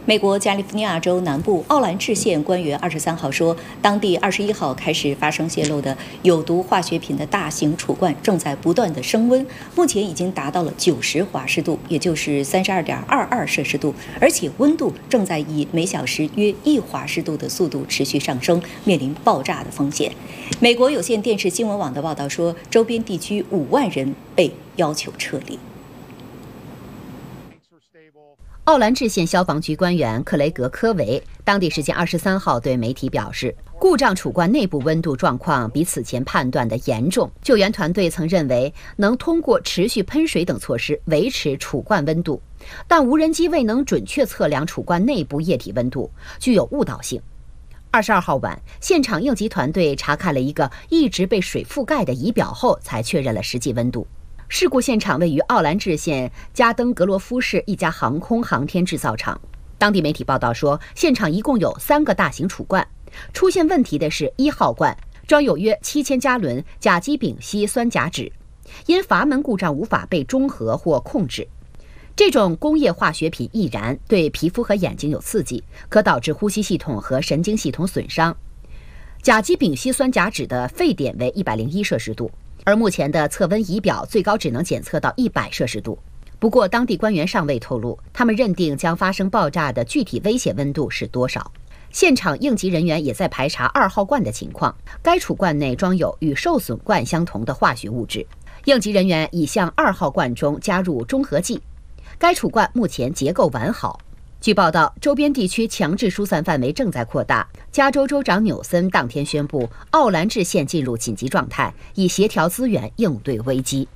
美国加利福尼亚州南部奥兰治县官员23号说，当地21号开始发生泄漏的有毒化学品的大型储罐正在不断的升温，目前已经达到了90华氏度，也就是32.22摄氏度，而且温度正在以每小时约1华氏度的速度持续上升，面临爆炸的风险。美国有线电视新闻网的报道说，周边地区5万人被要求撤离。 奥兰治县消防局官员克雷格·科维当地时间23号对媒体表示，故障储罐内部温度状况比此前判断的严重。救援团队曾认为能通过持续喷水等措施维持储罐温度，但无人机未能准确测量储罐内部液体温度，具有误导性。22号晚，现场应急团队查看了一个一直被水覆盖的仪表后，才确认了实际温度。事故现场位于奥兰治县加登格罗夫市一家航空航天制造厂。当地媒体报道说，现场一共有3个大型储罐，出现问题的是1号罐，装有约7000加仑甲基丙烯酸甲酯，因阀门故障无法被中和或控制。这种工业化学品易燃，对皮肤和眼睛有刺激，可导致呼吸系统和神经系统损伤。甲基丙烯酸甲酯的沸点为101摄氏度。而目前的测温仪表最高只能检测到100摄氏度。不过，当地官员尚未透露他们认定将发生爆炸的具体危险温度是多少。现场应急人员也在排查2号罐的情况，该储罐内装有与受损罐相同的化学物质。应急人员已向2号罐中加入中和剂，该储罐目前结构完好。据报道，周边地区强制疏散范围正在扩大。加州州长纽森当天宣布，奥兰治县进入紧急状态，以协调资源应对危机。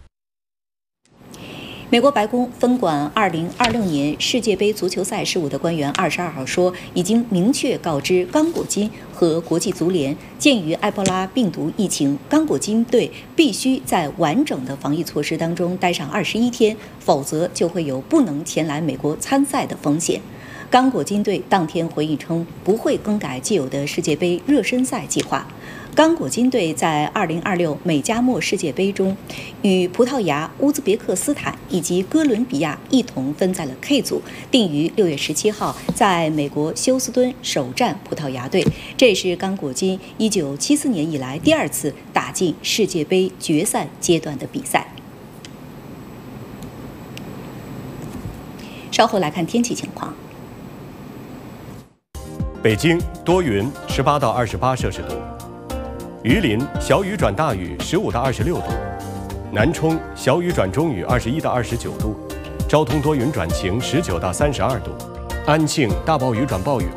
美国白宫分管2026年世界杯足球赛事务的官员22号说，已经明确告知刚果金和国际足联，鉴于埃博拉病毒疫情，刚果金队必须在完整的防疫措施当中待上21天，否则就会有不能前来美国参赛的风险。刚果金队当天回应称，不会更改既有的世界杯热身赛计划。刚果金队在2026美加墨世界杯中，与葡萄牙、乌兹别克斯坦以及哥伦比亚一同分在了 K 组，定于6月17号在美国休斯敦首战葡萄牙队。这也是刚果金1974年以来第2次打进世界杯决赛阶段的比赛。稍后来看天气情况。 北京多云，18到28摄氏度；榆林小雨转大雨，15到26度；南充小雨转中雨，21到29度；昭通多云转晴，19到32度；安庆大暴雨转暴雨。